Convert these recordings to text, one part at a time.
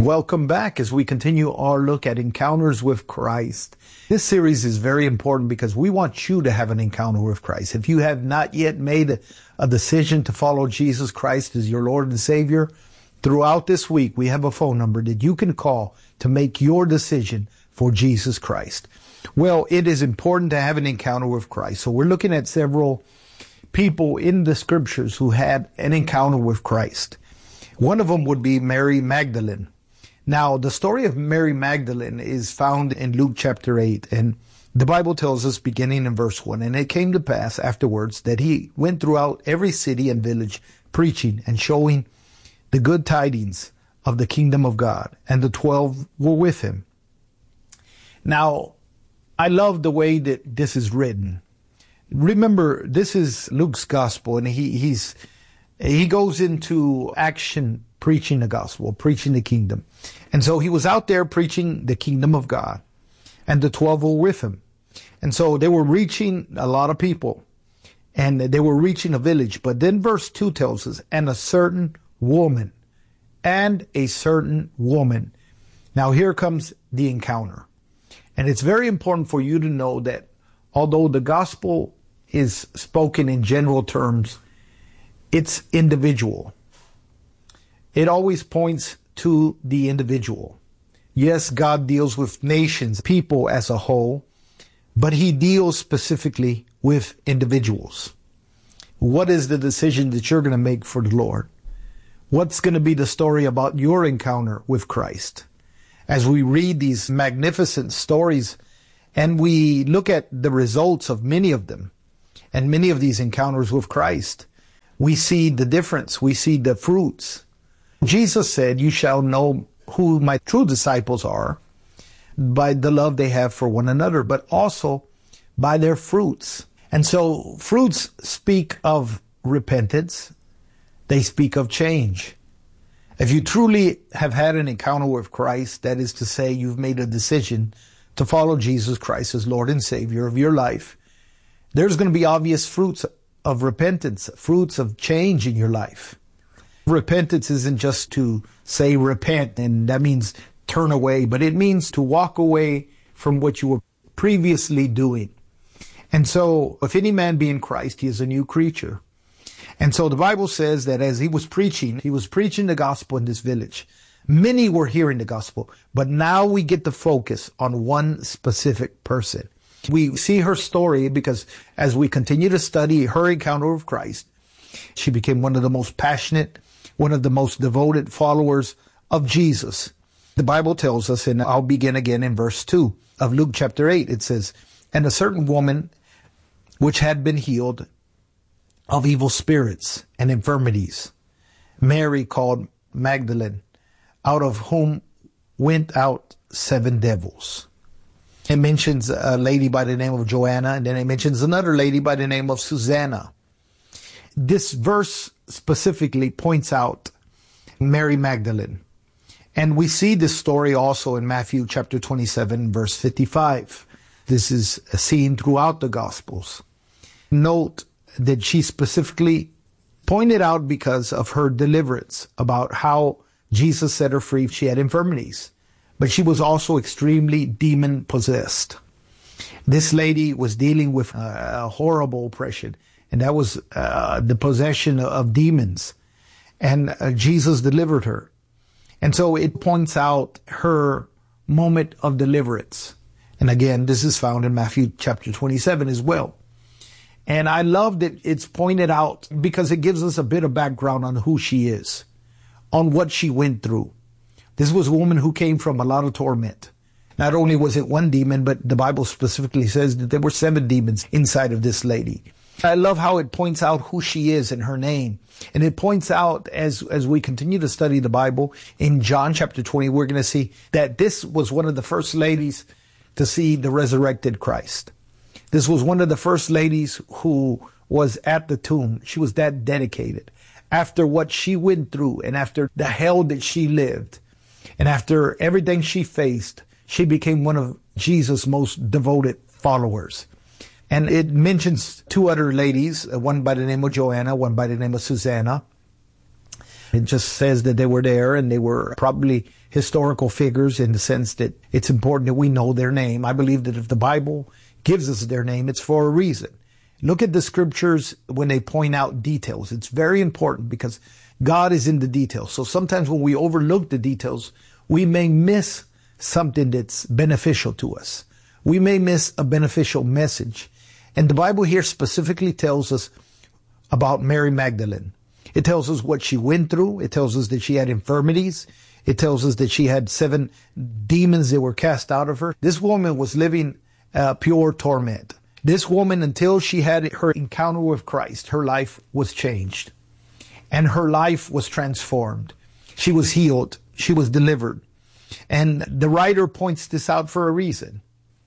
Welcome back as we continue our look at encounters with Christ. This series is very important because we want you to have an encounter with Christ. If you have not yet made a decision to follow Jesus Christ as your Lord and Savior, throughout this week we have a phone number that you can call to make your decision for Jesus Christ. Well, it is important to have an encounter with Christ. So we're looking at several people in the scriptures who had an encounter with Christ. One of them would be Mary Magdalene. Now, the story of Mary Magdalene is found in Luke chapter 8, and the Bible tells us beginning in verse 1, "And it came to pass afterwards that he went throughout every city and village, preaching and showing the good tidings of the kingdom of God, and the 12 were with him." Now, I love the way that this is written. Remember, this is Luke's gospel, and he goes into action preaching the gospel, preaching the kingdom. And so he was out there preaching the kingdom of God, and the 12 were with him. And so they were reaching a lot of people, and they were reaching a village. But then verse 2 tells us, and a certain woman. Now here comes the encounter. And it's very important for you to know that although the gospel is spoken in general terms, it's individual. It always points to the individual. Yes, God deals with nations, people as a whole, but he deals specifically with individuals. What is the decision that you're going to make for the Lord? What's going to be the story about your encounter with Christ? As we read these magnificent stories and we look at the results of many of them and many of these encounters with Christ, we see the difference. We see the fruits. Jesus said, "You shall know who my true disciples are by the love they have for one another, but also by their fruits." And so fruits speak of repentance. They speak of change. If you truly have had an encounter with Christ, that is to say, you've made a decision to follow Jesus Christ as Lord and Savior of your life, there's going to be obvious fruits of repentance, fruits of change in your life. Repentance isn't just to say repent, and that means turn away, but it means to walk away from what you were previously doing. And so, if any man be in Christ, he is a new creature. And so the Bible says that as he was preaching the gospel in this village. Many were hearing the gospel, but now we get to focus on one specific person. We see her story because as we continue to study her encounter with Christ, she became one of the most passionate, one of the most devoted followers of Jesus. The Bible tells us, and I'll begin again in verse 2 of Luke chapter 8, it says, "And a certain woman which had been healed of evil spirits and infirmities, Mary called Magdalene, out of whom went out 7 devils." It mentions a lady by the name of Joanna, and then it mentions another lady by the name of Susanna. This verse specifically points out Mary Magdalene. And we see this story also in Matthew chapter 27, verse 55. This is seen throughout the Gospels. Note that she specifically pointed out because of her deliverance about how Jesus set her free. She had infirmities, but she was also extremely demon possessed. This lady was dealing with a horrible oppression, and that was the possession of demons. And Jesus delivered her. And so it points out her moment of deliverance. And again, this is found in Matthew chapter 27 as well. And I love that it's pointed out because it gives us a bit of background on who she is, on what she went through. This was a woman who came from a lot of torment. Not only was it one demon, but the Bible specifically says that there were 7 demons inside of this lady. I love how it points out who she is and her name. And it points out as we continue to study the Bible in John chapter 20, we're going to see that this was one of the first ladies to see the resurrected Christ. This was one of the first ladies who was at the tomb. She was that dedicated. After what she went through and after the hell that she lived and after everything she faced, she became one of Jesus' most devoted followers. And it mentions 2 other ladies, one by the name of Joanna, one by the name of Susanna. It just says that they were there and they were probably historical figures in the sense that it's important that we know their name. I believe that if the Bible gives us their name, it's for a reason. Look at the scriptures when they point out details. It's very important because God is in the details. So sometimes when we overlook the details, we may miss something that's beneficial to us. We may miss a beneficial message. And the Bible here specifically tells us about Mary Magdalene. It tells us what she went through. It tells us that she had infirmities. It tells us that she had 7 demons that were cast out of her. This woman was living pure torment. This woman, until she had her encounter with Christ, her life was changed and her life was transformed. She was healed. She was delivered. And the writer points this out for a reason.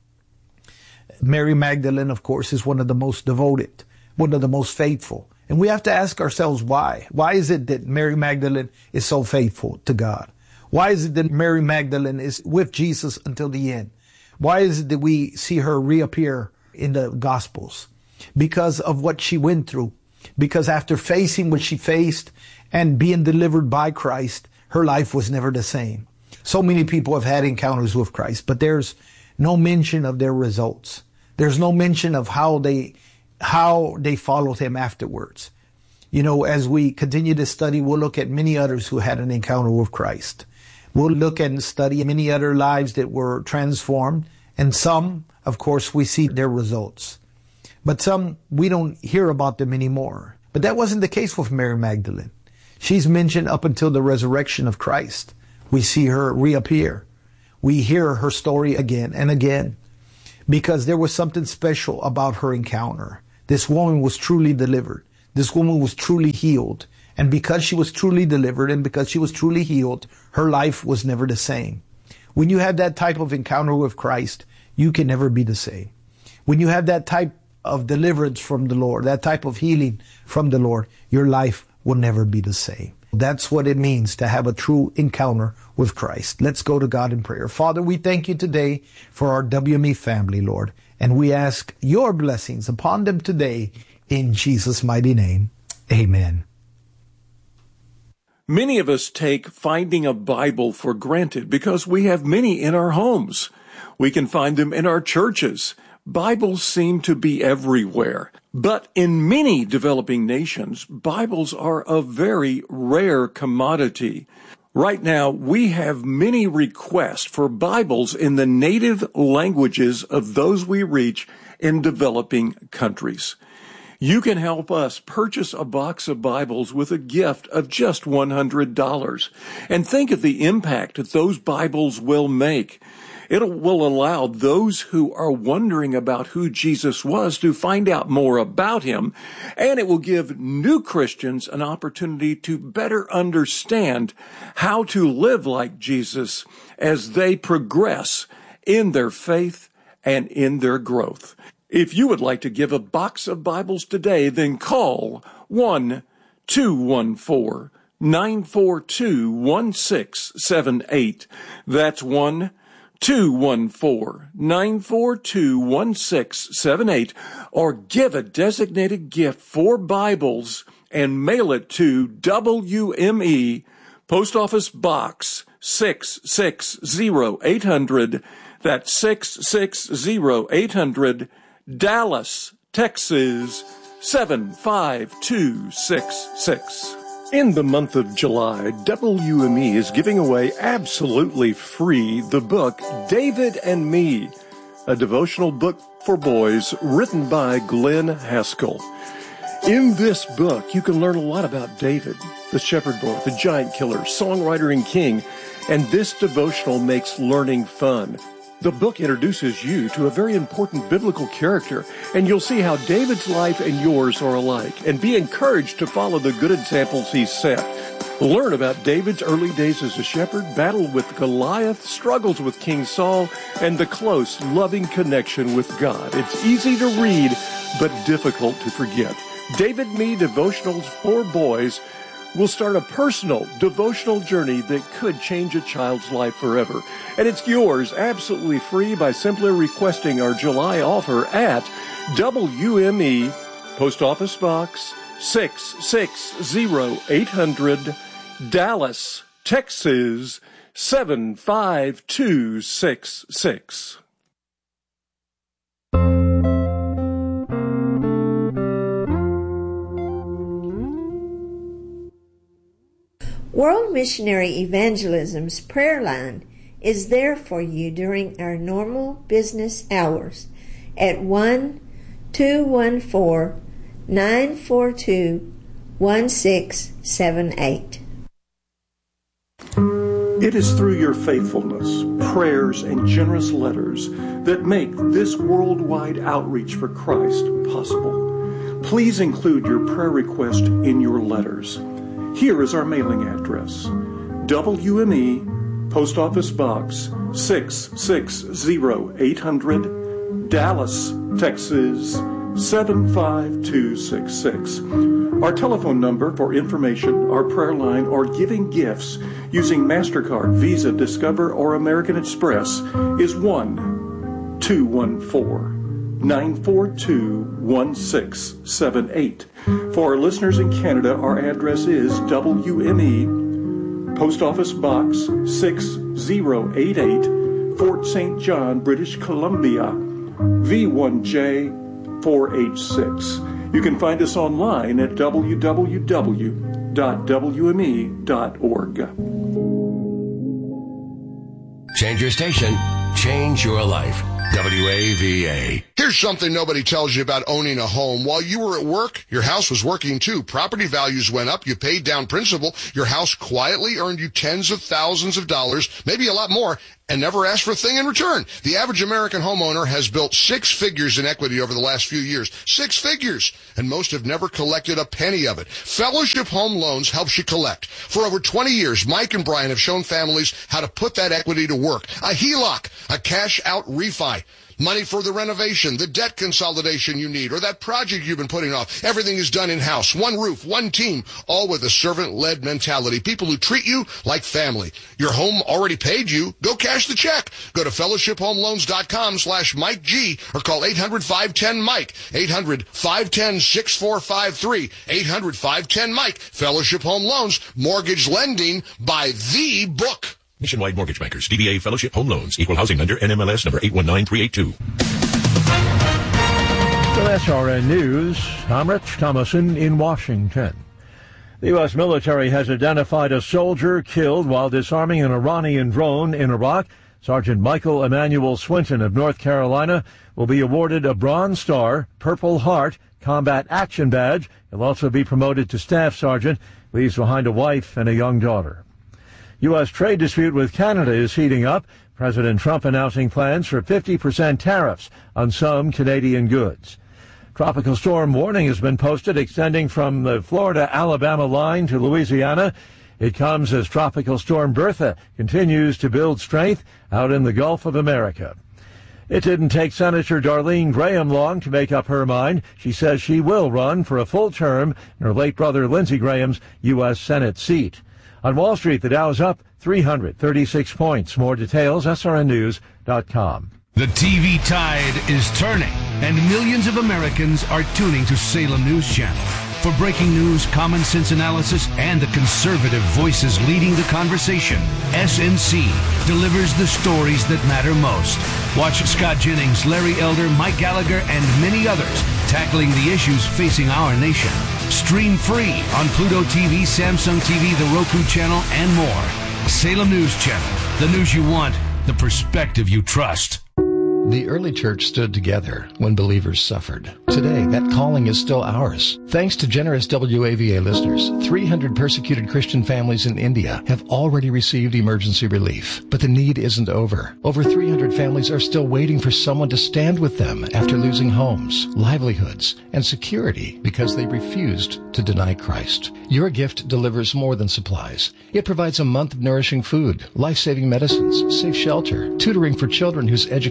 Mary Magdalene, of course, is one of the most devoted, one of the most faithful. And we have to ask ourselves why. Why is it that Mary Magdalene is so faithful to God? Why is it that Mary Magdalene is with Jesus until the end? Why is it that we see her reappear in the Gospels? Because of what she went through. Because after facing what she faced and being delivered by Christ, her life was never the same. So many people have had encounters with Christ, but there's no mention of their results. There's no mention of how they followed him afterwards. You know, as we continue to study, we'll look at many others who had an encounter with Christ. We'll look and study many other lives that were transformed. And some, of course, we see their results. But some, we don't hear about them anymore. But that wasn't the case with Mary Magdalene. She's mentioned up until the resurrection of Christ. We see her reappear. We hear her story again and again because there was something special about her encounter. This woman was truly delivered. This woman was truly healed. And because she was truly delivered and because she was truly healed, her life was never the same. When you have that type of encounter with Christ, you can never be the same. When you have that type of deliverance from the Lord, that type of healing from the Lord, your life will never be the same. That's what it means to have a true encounter with Christ. Let's go to God in prayer. Father, we thank you today for our WME family, Lord, and we ask your blessings upon them today in Jesus' mighty name. Amen. Many of us take finding a Bible for granted because we have many in our homes. We can find them in our churches. Bibles seem to be everywhere. But in many developing nations, Bibles are a very rare commodity. Right now, we have many requests for Bibles in the native languages of those we reach in developing countries. You can help us purchase a box of Bibles with a gift of just $100. And think of the impact that those Bibles will make. It will allow those who are wondering about who Jesus was to find out more about him, and it will give new Christians an opportunity to better understand how to live like Jesus as they progress in their faith and in their growth. If you would like to give a box of Bibles today, then call 1-214-942-1678. That's 1-214-942-1678, or give a designated gift for Bibles and mail it to WME, Post Office Box 660-800. That's 660-800, Dallas, Texas 75266. In the month of July, WME is giving away absolutely free the book David and Me, a devotional book for boys written by Glenn Haskell. In this book, you can learn a lot about David, the shepherd boy, the giant killer, songwriter and king, and this devotional makes learning fun. The book introduces you to a very important biblical character, and you'll see how David's life and yours are alike, and be encouraged to follow the good examples he set. Learn about David's early days as a shepherd, battle with Goliath, struggles with King Saul, and the close, loving connection with God. It's easy to read, but difficult to forget. David Me Devotionals for Boys will start a personal devotional journey that could change a child's life forever. And it's yours absolutely free by simply requesting our July offer at WME, Post Office Box 660-800, Dallas, Texas 75266. World Missionary Evangelism's prayer line is there for you during our normal business hours at 1-214-942-1678. It is through your faithfulness, prayers, and generous letters that make this worldwide outreach for Christ possible. Please include your prayer request in your letters. Here is our mailing address: WME, Post Office Box 660-800, Dallas, Texas 75266. Our telephone number for information, our prayer line, or giving gifts using MasterCard, Visa, Discover, or American Express is 1-214-942-1678. For our listeners in Canada, our address is WME, Post Office Box 6088, Fort St. John, British Columbia, V1J4H6. You can find us online at www.wme.org. Change your station, change your life. WAVA. Here's something nobody tells you about owning a home. While you were at work, your house was working too. Property values went up. You paid down principal. Your house quietly earned you tens of thousands of dollars, maybe a lot more, and never asked for a thing in return. The average American homeowner has built 6 figures in equity over the last few years. 6 figures! And most have never collected a penny of it. Fellowship Home Loans helps you collect. For over 20 years, Mike and Brian have shown families how to put that equity to work. A HELOC, a cash-out refi. Money for the renovation, the debt consolidation you need, or that project you've been putting off. Everything is done in-house. One roof, one team, all with a servant-led mentality. People who treat you like family. Your home already paid you. Go cash the check. Go to fellowshiphomeloans.com/Mike G or call 800-510-MIKE. 800-510-6453. 800-510-MIKE. Fellowship Home Loans. Mortgage lending by the book. Nationwide Mortgage Bankers, DBA Fellowship Home Loans, Equal Housing Lender, NMLS number 819382. With SRN News, I'm Rich Thomason in Washington. The U.S. military has identified a soldier killed while disarming an Iranian drone in Iraq. Sergeant Michael Emanuel Swinton of North Carolina will be awarded a Bronze Star, Purple Heart, Combat Action Badge. He'll also be promoted to Staff Sergeant, leaves behind a wife and a young daughter. U.S. trade dispute with Canada is heating up. President Trump announcing plans for 50% tariffs on some Canadian goods. Tropical storm warning has been posted extending from the Florida-Alabama line to Louisiana. It comes as Tropical Storm Bertha continues to build strength out in the Gulf of America. It didn't take Senator Darlene Graham long to make up her mind. She says she will run for a full term in her late brother Lindsey Graham's U.S. Senate seat. On Wall Street, the Dow's up 336 points. More details, srnnews.com. The TV tide is turning, and millions of Americans are tuning to Salem News Channel. For breaking news, common sense analysis, and the conservative voices leading the conversation, SNC delivers the stories that matter most. Watch Scott Jennings, Larry Elder, Mike Gallagher, and many others tackling the issues facing our nation. Stream free on Pluto TV, Samsung TV, the Roku channel, and more. Salem News Channel. The news you want, the perspective you trust. The early church stood together when believers suffered. Today, that calling is still ours. Thanks to generous WAVA listeners, 300 persecuted Christian families in India have already received emergency relief. But the need isn't over. Over 300 families are still waiting for someone to stand with them after losing homes, livelihoods, and security because they refused to deny Christ. Your gift delivers more than supplies. It provides a month of nourishing food, life-saving medicines, safe shelter, tutoring for children whose education has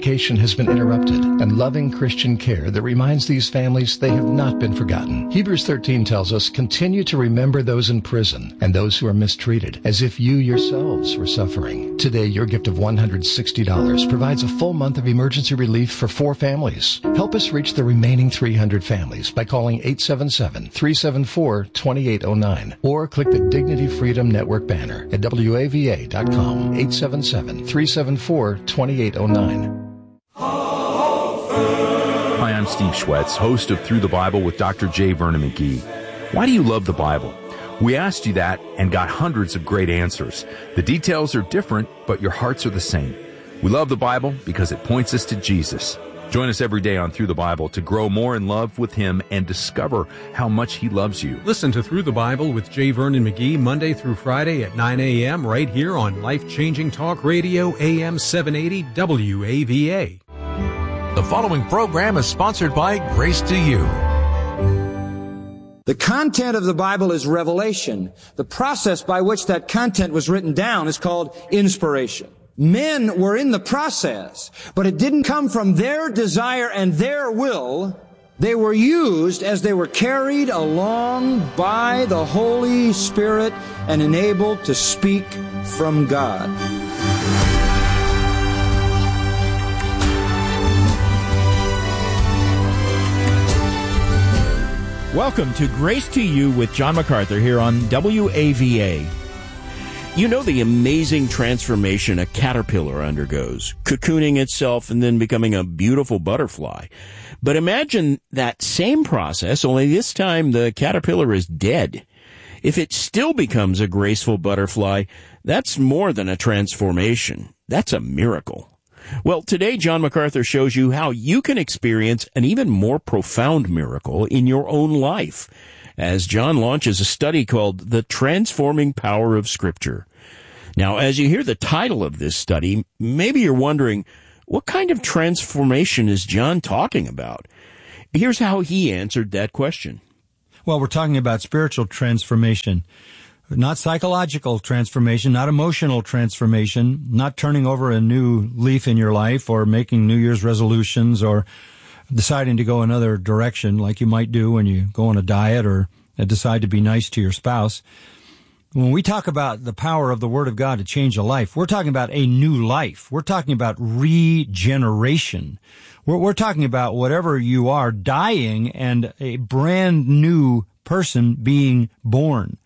has been interrupted, and loving Christian care that reminds these families they have not been forgotten. Hebrews 13 tells us, continue to remember those in prison and those who are mistreated, as if you yourselves were suffering. Today, your gift of $160 provides a full month of emergency relief for 4 families. Help us reach the remaining 300 families by calling 877-374-2809 or click the Dignity Freedom Network banner at WAVA.com, 877-374-2809. Hi, I'm Steve Schwetz, host of Through the Bible with Dr. J. Vernon McGee. Why do you love the Bible? We asked you that and got hundreds of great answers. The details are different, but your hearts are the same. We love the Bible because it points us to Jesus. Join us every day on Through the Bible to grow more in love with Him and discover how much He loves you. Listen to Through the Bible with J. Vernon McGee Monday through Friday at 9 a.m. right here on Life-Changing Talk Radio AM 780 WAVA. The following program is sponsored by Grace to You. The content of the Bible is revelation. The process by which that content was written down is called inspiration. Men were in the process, but it didn't come from their desire and their will. They were used as they were carried along by the Holy Spirit and enabled to speak from God. Welcome to Grace to You with John MacArthur here on WAVA. You know the amazing transformation a caterpillar undergoes, cocooning itself and then becoming a beautiful butterfly. But imagine that same process, only this time the caterpillar is dead. If it still becomes a graceful butterfly, that's more than a transformation. That's a miracle. Well, today John MacArthur shows you how you can experience an even more profound miracle in your own life, as John launches a study called The Transforming Power of Scripture. Now, as you hear the title of this study, maybe you're wondering, what kind of transformation is John talking about? Here's how he answered that question. Well, we're talking about spiritual transformation. Not psychological transformation, not emotional transformation, not turning over a new leaf in your life or making New Year's resolutions or deciding to go another direction like you might do when you go on a diet or decide to be nice to your spouse. When we talk about the power of the Word of God to change a life, we're talking about a new life. We're talking about regeneration. We're talking about whatever you are dying and a brand new person being born.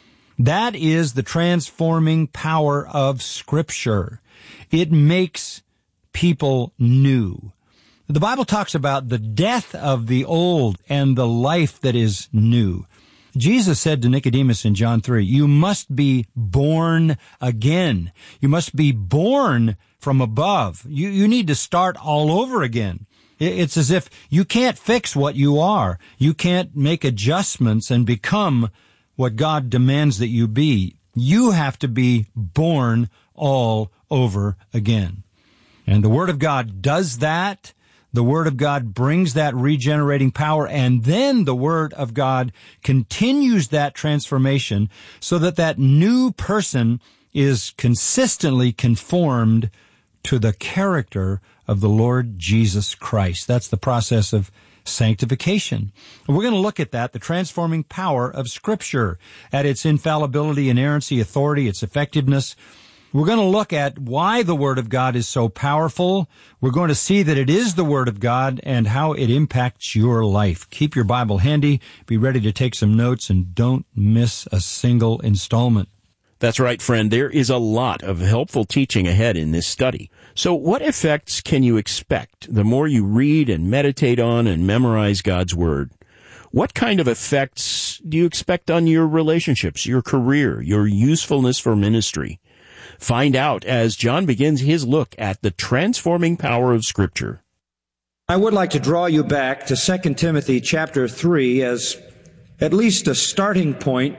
That is the transforming power of Scripture. It makes people new. The Bible talks about the death of the old and the life that is new. Jesus said to Nicodemus in John 3, you must be born again. You must be born from above. You need to start all over again. It's as if you can't fix what you are. You can't make adjustments and become what God demands that you be. You have to be born all over again. And the Word of God does that. The Word of God brings that regenerating power, and then the Word of God continues that transformation so that that new person is consistently conformed to the character of the Lord Jesus Christ. That's the process of sanctification. We're going to look at that, the transforming power of Scripture, at its infallibility, inerrancy, authority, its effectiveness. We're going to look at why the Word of God is so powerful. We're going to see that it is the Word of God and how it impacts your life. Keep your Bible handy, be ready to take some notes, and don't miss a single installment. That's right, friend. There is a lot of helpful teaching ahead in this study. So what effects can you expect the more you read and meditate on and memorize God's Word? What kind of effects do you expect on your relationships, your career, your usefulness for ministry? Find out as John begins his look at the transforming power of Scripture. I would like to draw you back to 2 Timothy chapter 3 as at least a starting point.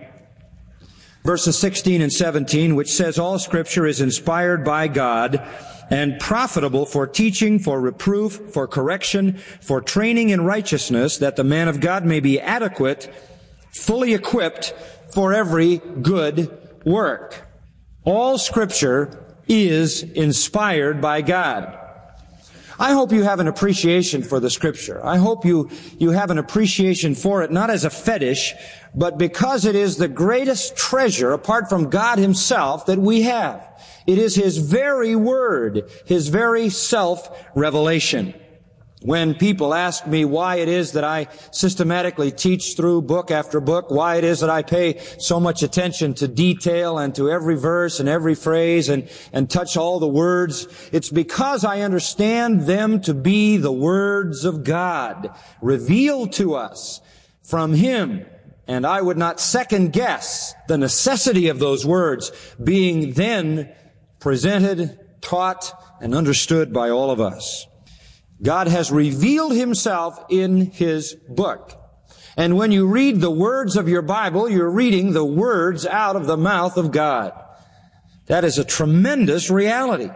Verses 16 and 17, which says, all Scripture is inspired by God and profitable for teaching, for reproof, for correction, for training in righteousness, that the man of God may be adequate, fully equipped for every good work. All Scripture is inspired by God. I hope you have an appreciation for the Scripture. I hope you have an appreciation for it, not as a fetish, but because it is the greatest treasure, apart from God Himself, that we have. It is His very Word, His very self-revelation. When people ask me why it is that I systematically teach through book after book, why it is that I pay so much attention to detail and to every verse and every phrase and touch all the words, it's because I understand them to be the words of God, revealed to us from Him. And I would not second guess the necessity of those words being then presented, taught, and understood by all of us. God has revealed Himself in His book. And when you read the words of your Bible, you're reading the words out of the mouth of God. That is a tremendous reality.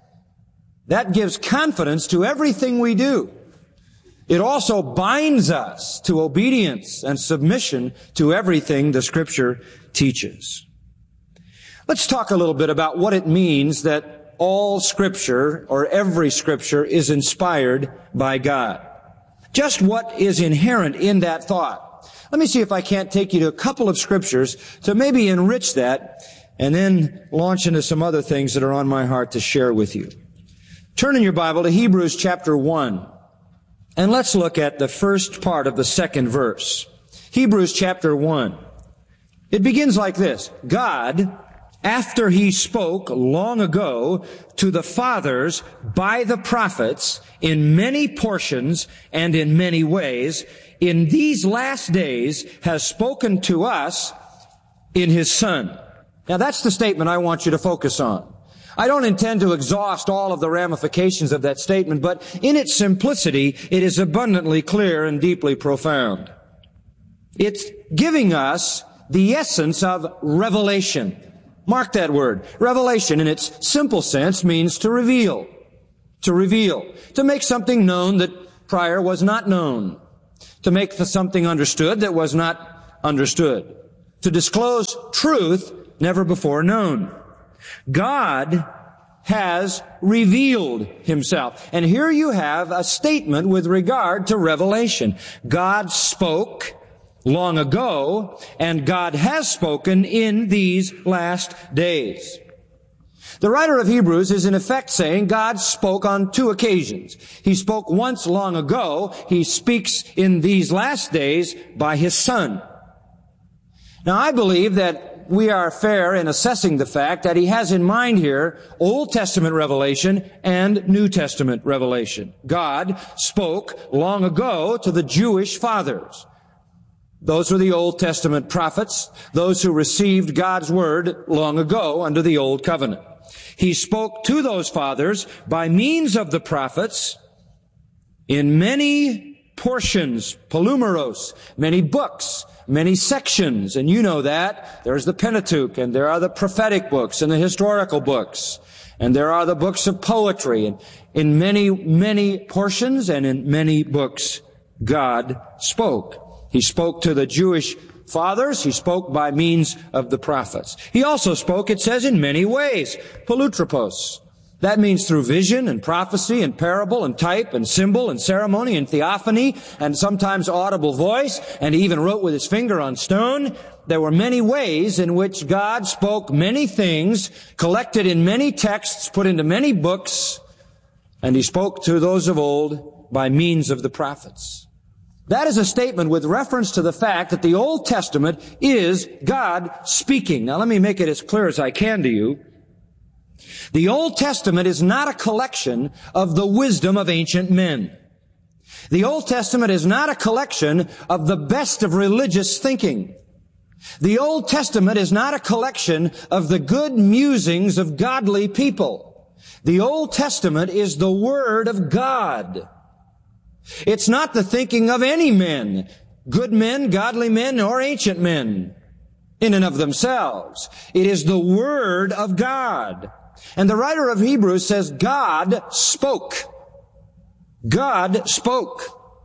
That gives confidence to everything we do. It also binds us to obedience and submission to everything the Scripture teaches. Let's talk a little bit about what it means that all Scripture, or every Scripture, is inspired by God. Just what is inherent in that thought. Let me see if I can't take you to a couple of Scriptures to maybe enrich that, and then launch into some other things that are on my heart to share with you. Turn in your Bible to Hebrews chapter 1, and let's look at the first part of the second verse. Hebrews chapter 1. It begins like this: God, after He spoke long ago to the fathers by the prophets in many portions and in many ways, in these last days has spoken to us in His Son. Now that's the statement I want you to focus on. I don't intend to exhaust all of the ramifications of that statement, but in its simplicity, it is abundantly clear and deeply profound. It's giving us the essence of revelation. Mark that word. Revelation, in its simple sense, means to reveal. To reveal. To make something known that prior was not known. To make something understood that was not understood. To disclose truth never before known. God has revealed Himself. And here you have a statement with regard to revelation. God spoke long ago, and God has spoken in these last days. The writer of Hebrews is in effect saying God spoke on two occasions. He spoke once long ago. He speaks in these last days by His Son. Now, I believe that we are fair in assessing the fact that He has in mind here Old Testament revelation and New Testament revelation. God spoke long ago to the Jewish fathers. Those were the Old Testament prophets, those who received God's Word long ago under the Old Covenant. He spoke to those fathers by means of the prophets in many portions, polumeros, many books, many sections, and you know that. There's the Pentateuch, and there are the prophetic books and the historical books, and there are the books of poetry, and in many, many portions and in many books, God spoke. He spoke to the Jewish fathers. He spoke by means of the prophets. He also spoke, it says, in many ways. Polutropos. That means through vision and prophecy and parable and type and symbol and ceremony and theophany and sometimes audible voice, and he even wrote with his finger on stone. There were many ways in which God spoke many things, collected in many texts, put into many books, and He spoke to those of old by means of the prophets. That is a statement with reference to the fact that the Old Testament is God speaking. Now let me make it as clear as I can to you. The Old Testament is not a collection of the wisdom of ancient men. The Old Testament is not a collection of the best of religious thinking. The Old Testament is not a collection of the good musings of godly people. The Old Testament is the Word of God. It's not the thinking of any men, good men, godly men, or ancient men in and of themselves. It is the Word of God. And the writer of Hebrews says God spoke. God spoke.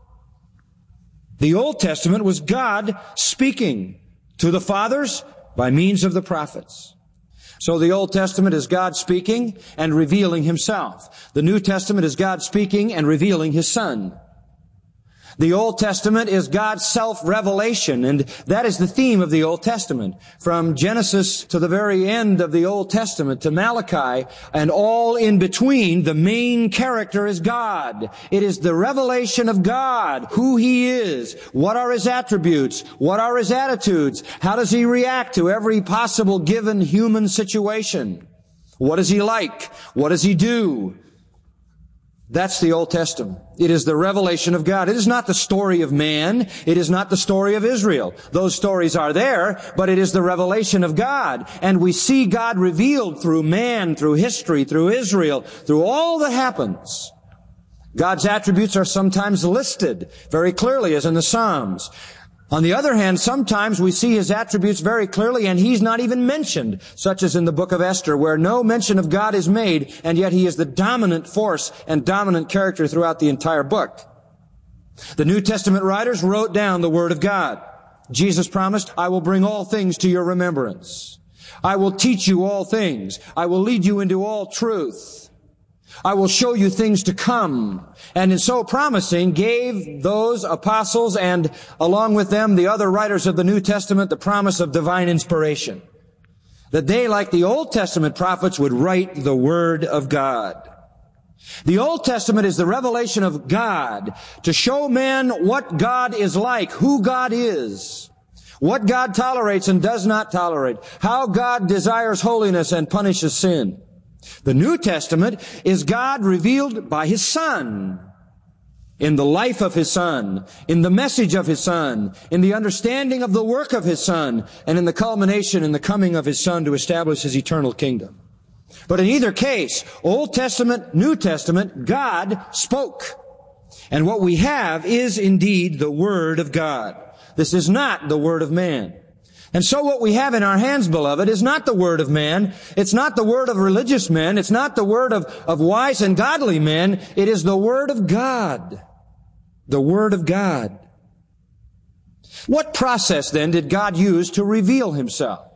The Old Testament was God speaking to the fathers by means of the prophets. So the Old Testament is God speaking and revealing Himself. The New Testament is God speaking and revealing His Son. The Old Testament is God's self-revelation, and that is the theme of the Old Testament. From Genesis to the very end of the Old Testament, to Malachi, and all in between, the main character is God. It is the revelation of God, who He is, what are His attributes, what are His attitudes, how does He react to every possible given human situation. What is He like? What does He do? That's the Old Testament. It is the revelation of God. It is not the story of man. It is not the story of Israel. Those stories are there, but it is the revelation of God. And we see God revealed through man, through history, through Israel, through all that happens. God's attributes are sometimes listed very clearly, as in the Psalms. On the other hand, sometimes we see His attributes very clearly and He's not even mentioned, such as in the book of Esther, where no mention of God is made, and yet He is the dominant force and dominant character throughout the entire book. The New Testament writers wrote down the Word of God. Jesus promised, I will bring all things to your remembrance. I will teach you all things. I will lead you into all truth. I will show you things to come. And in so promising, gave those apostles and along with them the other writers of the New Testament the promise of divine inspiration. That they, like the Old Testament prophets, would write the Word of God. The Old Testament is the revelation of God to show man what God is like, who God is, what God tolerates and does not tolerate, how God desires holiness and punishes sin. The New Testament is God revealed by His Son, in the life of His Son, in the message of His Son, in the understanding of the work of His Son, and in the culmination in the coming of His Son to establish His eternal kingdom. But in either case, Old Testament, New Testament, God spoke. And what we have is indeed the Word of God. This is not the Word of man. And so what we have in our hands, beloved, is not the word of man. It's not the word of religious men. It's not the word of wise and godly men. It is the Word of God. The Word of God. What process then did God use to reveal Himself?